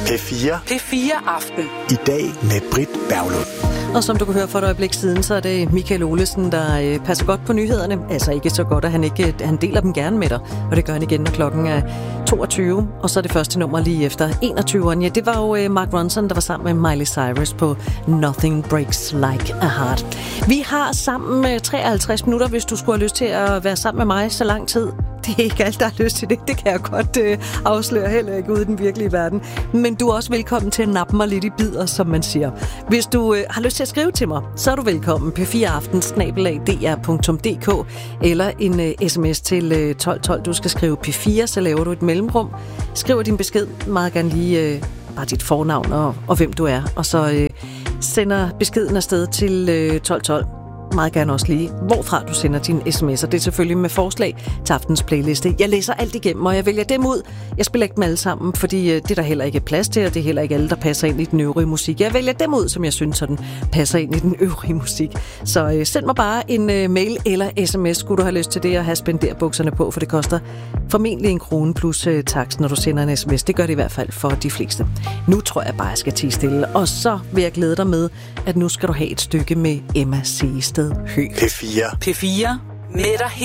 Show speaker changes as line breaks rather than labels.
P4.
P4 Aften.
I dag med Britt Berglund.
Og som du kunne høre for et øjeblik siden, så er det Michael Olesen, der passer godt på nyhederne. Altså ikke så godt, at han deler dem gerne med dig. Og det gør han igen, når klokken er 22. Og så er det første nummer lige efter 21'eren. Ja, det var jo Mark Ronson, der var sammen med Miley Cyrus på Nothing Breaks Like a Heart. Vi har sammen 53 minutter, hvis du skulle have lyst til at være sammen med mig så lang tid. Det er ikke alt, der har lyst til det. Det kan jeg godt afsløre, heller ikke ude i den virkelige verden. Men du er også velkommen til at nappe mig lidt i bidder, som man siger. Hvis du har lyst til at skrive til mig, så er du velkommen. p4aften@dr.dk eller en sms til 1212. Du skal skrive P4, så laver du et mellemrum. Skriver din besked, meget gerne lige bare dit fornavn og hvem du er. Og så sender beskeden afsted til 1212. Meget gerne også lige, hvorfra du sender dine sms'er. Det er selvfølgelig med forslag til aftens playliste. Jeg læser alt igennem, og jeg vælger dem ud. Jeg spiller ikke dem alle sammen, fordi det er der heller ikke plads til, og det er heller ikke alle, der passer ind i den øvrige musik. Jeg vælger dem ud, som jeg synes, sådan passer ind i den øvrige musik. Så send mig bare en mail eller sms, skulle du have lyst til det, og have spenderbukserne på, for det koster formentlig 1 krone plus takst, når du sender en sms. Det gør det i hvert fald for de fleste. Nu tror jeg bare, jeg skal tie stille, og så vil jeg glæde dig med, at nu skal du have et stykke med Emma Sehested Høegh.
P4.
P4 med dig